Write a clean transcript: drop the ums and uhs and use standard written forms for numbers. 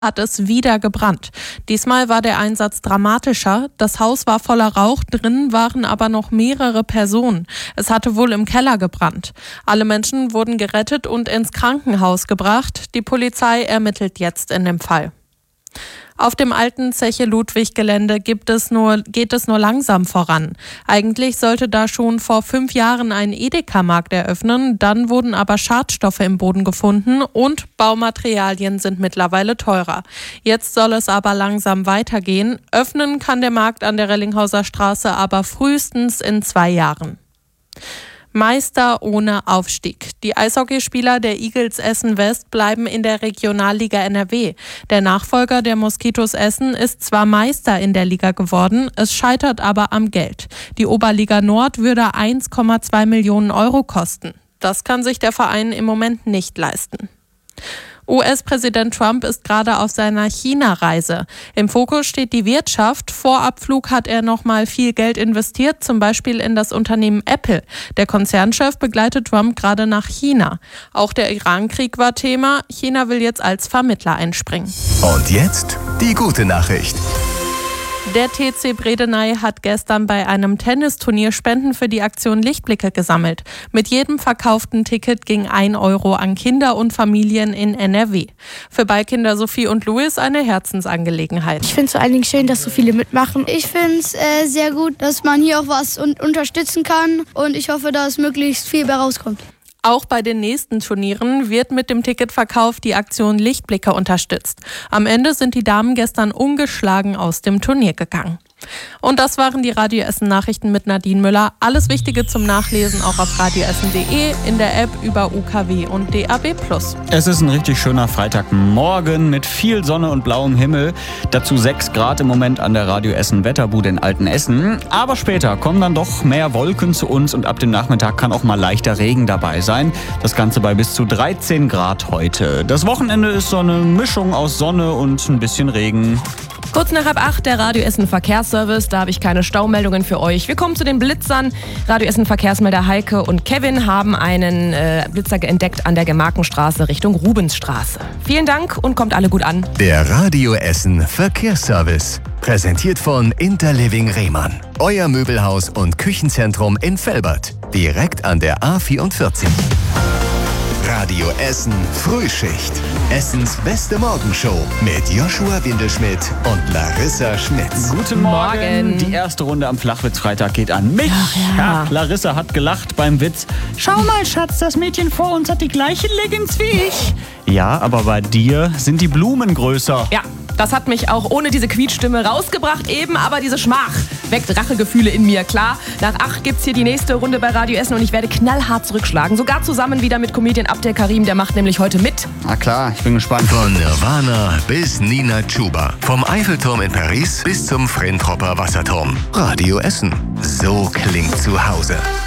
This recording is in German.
hat es wieder gebrannt. Diesmal war der Einsatz dramatischer. Das Haus war voller Rauch, drin waren aber noch mehrere Personen. Es hatte wohl im Keller gebrannt. Alle Menschen wurden gerettet und ins Krankenhaus gebracht. Die Polizei ermittelt jetzt in dem Fall. Auf dem alten Zeche Ludwig-Gelände geht es nur langsam voran. Eigentlich sollte da schon vor 5 Jahren ein Edeka-Markt eröffnen, dann wurden aber Schadstoffe im Boden gefunden und Baumaterialien sind mittlerweile teurer. Jetzt soll es aber langsam weitergehen. Öffnen kann der Markt an der Rellinghauser Straße aber frühestens in 2 Jahren. Meister ohne Aufstieg. Die Eishockeyspieler der Eagles Essen West bleiben in der Regionalliga NRW. Der Nachfolger der Moskitos Essen ist zwar Meister in der Liga geworden, es scheitert aber am Geld. Die Oberliga Nord würde 1,2 Millionen Euro kosten. Das kann sich der Verein im Moment nicht leisten. US-Präsident Trump ist gerade auf seiner China-Reise. Im Fokus steht die Wirtschaft. Vor Abflug hat er nochmal viel Geld investiert, zum Beispiel in das Unternehmen Apple. Der Konzernchef begleitet Trump gerade nach China. Auch der Iran-Krieg war Thema. China will jetzt als Vermittler einspringen. Und jetzt die gute Nachricht. Der TC Bredeney hat gestern bei einem Tennisturnier Spenden für die Aktion Lichtblicke gesammelt. Mit jedem verkauften Ticket ging 1 Euro an Kinder und Familien in NRW. Für Ballkinder Sophie und Louis eine Herzensangelegenheit. Ich finde es vor allen Dingen schön, dass so viele mitmachen. Ich finde es sehr gut, dass man hier auch was unterstützen kann und ich hoffe, dass möglichst viel bei rauskommt. Auch bei den nächsten Turnieren wird mit dem Ticketverkauf die Aktion Lichtblicke unterstützt. Am Ende sind die Damen gestern ungeschlagen aus dem Turnier gegangen. Und das waren die Radio Essen Nachrichten mit Nadine Müller. Alles Wichtige zum Nachlesen auch auf radioessen.de, in der App über UKW und DAB+. Es ist ein richtig schöner Freitagmorgen mit viel Sonne und blauem Himmel. Dazu 6 Grad im Moment an der Radio Essen Wetterbude in Altenessen. Aber später kommen dann doch mehr Wolken zu uns und ab dem Nachmittag kann auch mal leichter Regen dabei sein. Das Ganze bei bis zu 13 Grad heute. Das Wochenende ist so eine Mischung aus Sonne und ein bisschen Regen. Kurz nach 7:30 der Radio Essen Verkehrsservice, da habe ich keine Staumeldungen für euch. Wir kommen zu den Blitzern. Radio Essen Verkehrsmelder Heike und Kevin haben einen Blitzer entdeckt an der Gemarkenstraße Richtung Rubensstraße. Vielen Dank und kommt alle gut an. Der Radio Essen Verkehrsservice. Präsentiert von Interliving Rehmann. Euer Möbelhaus und Küchenzentrum in Velbert. Direkt an der A44. Radio Essen Frühschicht. Essens beste Morgenshow mit Joshua Windelschmidt und Larissa Schmitz. Guten Morgen. Die erste Runde am Flachwitz-Freitag geht an mich. Ja, Larissa hat gelacht beim Witz. Schau mal, Schatz, das Mädchen vor uns hat die gleichen Leggings wie ich. Ja, aber bei dir sind die Blumen größer. Ja, das hat mich auch ohne diese Quietschstimme rausgebracht eben, aber diese Schmach weckt Rachegefühle in mir, klar. Nach 8 gibt's hier die nächste Runde bei Radio Essen und ich werde knallhart zurückschlagen. Sogar zusammen wieder mit Comedian Abdel Karim, der macht nämlich heute mit. Na klar, ich bin gespannt. Von Nirvana bis Nina Chuba. Vom Eiffelturm in Paris bis zum Frentropper Wasserturm. Radio Essen. So klingt zu Hause.